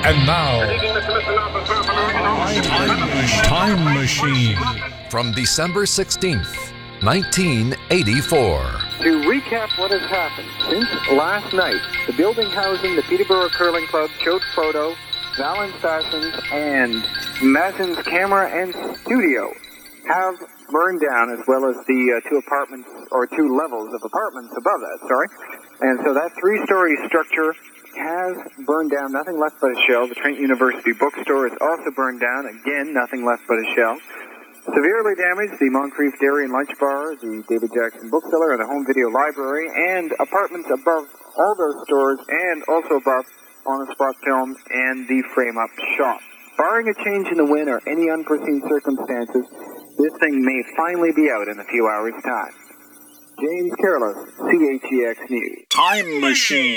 And now, Time Machine. From December 16th, 1984. To recap what has happened since last night, the building housing the Peterborough Curling Club, Choate Photo, Valens Fashions, and Mazin's Camera and Studio have burned down, as well as the two levels of apartments above that, And so that three-story structure has burned down, nothing left but a shell. The Trent University bookstore is also burned down, again, nothing left but a shell. Severely damaged, the Moncrief Dairy and Lunch Bar, the David Jackson Bookseller, and the Home Video Library, and apartments above all those stores, and also above On the Spot Films and the Frame Up Shop. Barring a change in the wind or any unforeseen circumstances, this thing may finally be out in a few hours' time. James Careless, CHEX News. Time Machine.